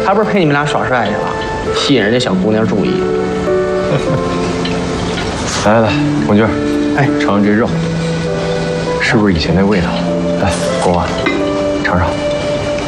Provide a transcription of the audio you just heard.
他不是陪你们俩耍帅去了，吸引人家小姑娘注意。 来，红军， 哎， 尝尝这肉，是不是以前那味道？来，国华，尝尝。